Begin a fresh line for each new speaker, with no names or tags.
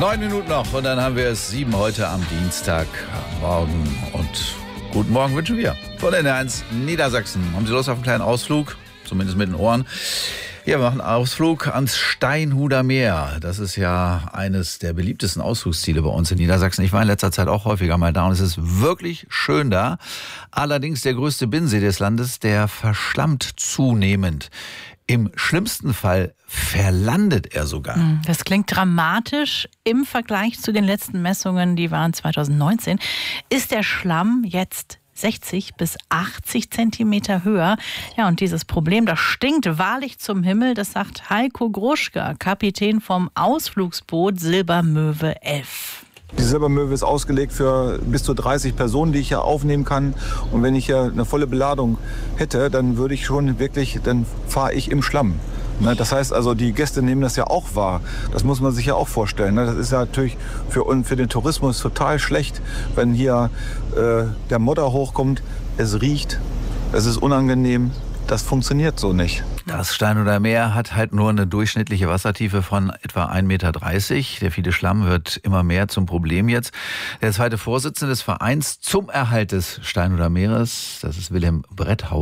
9 Minuten noch und dann haben wir es 7 heute am Dienstagmorgen. Und guten Morgen wünschen wir von NDR1 Niedersachsen. Haben Sie Lust auf einen kleinen Ausflug? Zumindest mit den Ohren. Ja, wir machen einen Ausflug ans Steinhuder Meer. Das ist ja eines der beliebtesten Ausflugsziele bei uns in Niedersachsen. Ich war in letzter Zeit auch häufiger mal da und es ist wirklich schön da. Allerdings der größte Binnensee des Landes, der verschlammt zunehmend. Im schlimmsten Fall verlandet er sogar.
Das klingt dramatisch. Im Vergleich zu den letzten Messungen, die waren 2019, ist der Schlamm jetzt 60 bis 80 Zentimeter höher. Ja, und dieses Problem, das stinkt wahrlich zum Himmel, das sagt Heiko Gruschka, Kapitän vom Ausflugsboot Silbermöwe 11.
Die Silbermöwe ist ausgelegt für bis zu 30 Personen, die ich hier aufnehmen kann. Und wenn ich hier eine volle Beladung hätte, dann dann fahre ich im Schlamm. Das heißt also, die Gäste nehmen das ja auch wahr. Das muss man sich ja auch vorstellen. Das ist ja natürlich für den Tourismus total schlecht, wenn hier der Modder hochkommt. Es riecht, es ist unangenehm. Das funktioniert so nicht.
Das Steinhuder Meer hat halt nur eine durchschnittliche Wassertiefe von etwa 1,30 Meter. Der viele Schlamm wird immer mehr zum Problem jetzt. Der zweite Vorsitzende des Vereins zum Erhalt des Steinhuder Meeres, das ist Wilhelm Bretthauer.